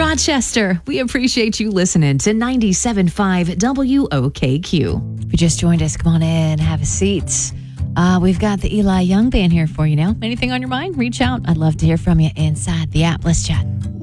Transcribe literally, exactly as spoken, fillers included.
Rochester. We appreciate you listening to ninety-seven point five W O K Q. If you just joined us, come on in, have a seat. Uh, we've got the Eli Young Band here for you now. Anything on your mind? Reach out. I'd love to hear from you inside the app. Let's chat.